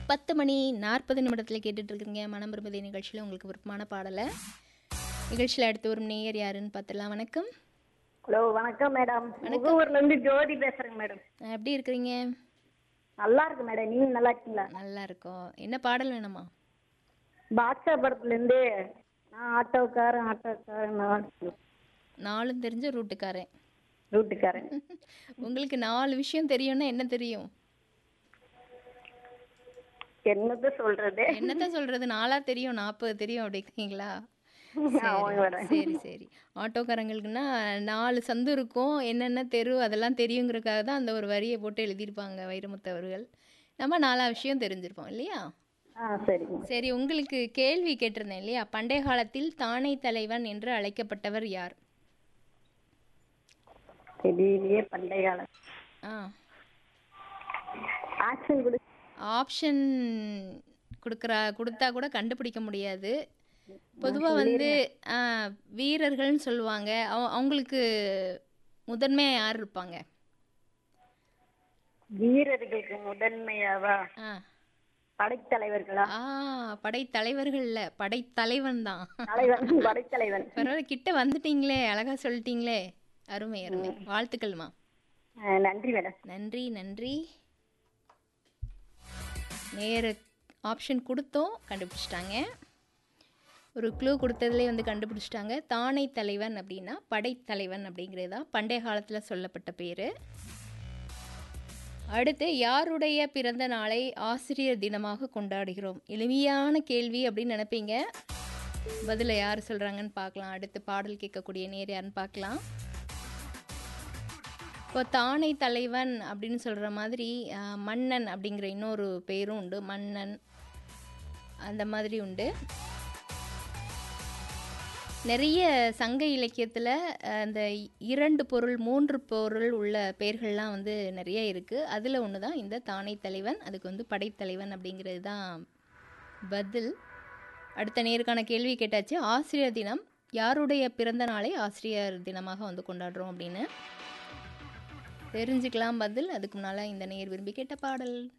10 மணி 40 நிமிடத்தில் கேட்டுட்டு இருக்கீங்க மனம் விரும்புதே நிகழ்ச்சியில் உங்களுக்கு விருப்பமான பாடலை. நிகழ்ச்சியில் அடுத்து ஒரு நேயர் யாருன்னு பார்த்துடலாம். வணக்கம். ஹலோ, வணக்கம் மேடம். முகூர்ல இருந்து ஜோதி பேசுறேங்க மேடம். எப்படி இருக்கிறீங்க? நல்லா இருக்கு மேடம். நீங்க நல்லா இருக்கீங்களா? நல்லா இருக்கோம். என்ன பாடல் வேணுமா? பாட்ஷா படத்துல இருந்து நான் ஆட்டோக்காரன் நாலும் தெரிஞ்ச ரூட்டுக்காரன். உங்களுக்கு 4 விஷயம் தெரியும்னா என்ன தெரியும்? என்னத்த சொல்றது? 4 தெரியும் 40 தெரியும் அப்படிங்கிறீங்களா? சரி சரி. ஆட்டோக்காரங்களுக்குன்னா 4 சந்து இருக்கும், என்னென்ன தெரு அதெல்லாம் தெரியுங்கிறதுக்காக தான் அந்த ஒரு வரியை போட்டு எழுதியிருப்பாங்க வைரமுத்து அவர்கள். நம்ம 4 விஷயம் தெரிஞ்சிருப்போம் இல்லையா? சரி, உங்களுக்கு கேள்வி கேட்டிருந்தேன் இல்லையா? பண்டைய காலத்தில் தானை தலைவன் என்று அழைக்கப்பட்டவர் யார்? பண்டைய காலம் ஆப்ஷன் கொடுத்தா கூட கண்டுபிடிக்க முடியாது. பொதுவாக வந்து வீரர்கள்னு சொல்லுவாங்க. அவங்களுக்கு முதன்மையா யார் இருப்பாங்க? வீரர்களுக்கு முதன்மையாவா? படைத்தலைவர்களா? படைத்தலைவர்கள் இல்ல, படைத்தலைவன் தான். படைத்தலைவன். பரவாயில்ல, கிட்ட வந்துட்டீங்களே, அழகா சொல்லிட்டீங்களே. அருமை அருமை, வாழ்த்துக்கள்மா. நன்றி மேடம். நன்றி நன்றி. நேர ஆப்ஷன் கொடுத்தோம், கண்டுபிடிச்சிட்டாங்க. ஒரு க்ளூ கொடுத்ததுலேயே வந்து கண்டுபிடிச்சிட்டாங்க. தானை தலைவன் அப்படின்னா படைத்தலைவன் அப்படிங்கிறது தான் பண்டைய காலத்தில் சொல்லப்பட்ட பேர். அடுத்து, யாருடைய பிறந்த நாளை ஆசிரியர் தினமாக கொண்டாடுகிறோம்? எளிமையான கேள்வி அப்படின்னு நினைப்பீங்க. பதில யார் சொல்கிறாங்கன்னு பார்க்கலாம். அடுத்து பாடல் கேட்கக்கூடிய நேர் யாருன்னு பார்க்கலாம். இப்போ தானை தலைவன் அப்படின்னு சொல்கிற மாதிரி மன்னன் அப்படிங்கிற இன்னொரு பேரும் உண்டு. மன்னன் அந்த மாதிரி உண்டு. நிறைய சங்க இலக்கியத்தில் அந்த 2 பொருள் 3 பொருள் உள்ள பெயர்கள்லாம் வந்து நிறைய இருக்குது. அதில் ஒன்று தான் இந்த தானை தலைவன். அதுக்கு வந்து படைத்தலைவன் அப்படிங்கிறது தான் பதில். அடுத்த நேருக்கான கேள்வி கேட்டாச்சு. ஆசிரியர் தினம், யாருடைய பிறந்த நாளை ஆசிரியர் தினமாக வந்து கொண்டாடுறோம் அப்படின்னு தெரிஞ்சுக்கலாம் பதில். அதுக்கு முன்னால் இந்த நேர் விரும்பி கேட்ட பாடல்.